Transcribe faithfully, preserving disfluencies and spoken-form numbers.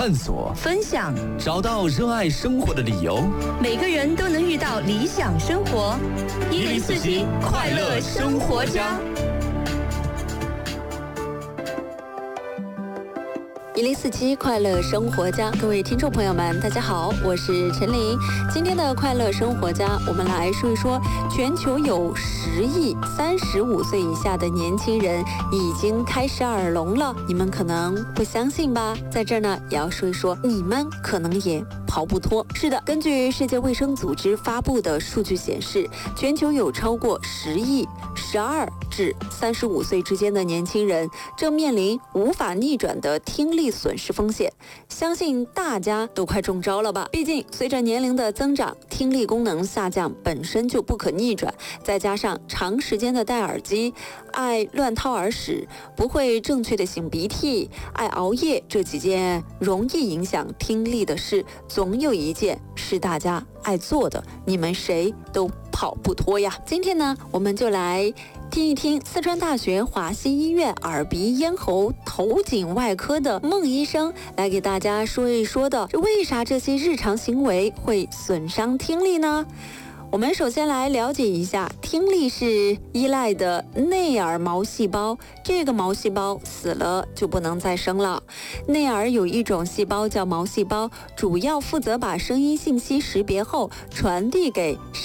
探索、 分享， 找到热爱生活的理由。 每个人都能遇到理想生活。一零四七快乐生活家。 一零四七快乐生活家，各位听众朋友们，大家好，我是陈琳。今天的快乐生活家，我们来说一说，全球有十亿三十五岁以下的年轻人已经开始耳聋了，你们可能不相信吧？在这儿呢，也要说一说，你们可能也逃不脱。是的，根据世界卫生组织发布的数据显示，全球有超过十亿十二至三十五岁之间的年轻人正面临无法逆转的听力损失风险，相信大家都快中招了吧？毕竟随着年龄的增长，听力功能下降本身就不可逆转，再加上长时间的戴耳机、爱乱掏耳屎、不会正确的擤鼻涕、爱熬夜，这几件容易影响听力的事，总有一件是大家爱做的，你们谁都跑不脱呀。今天呢，我们就来听一听四川大学华西医院耳鼻咽喉头颈外科的孟医生来给大家说一说的，为啥这些日常行为会损伤听力呢？我们首先来了解一下，听力是依赖的内耳毛细胞，这个毛细胞死了就不能再生了。内耳有一种细胞叫毛细胞，主要负责把声音信息识别后传递给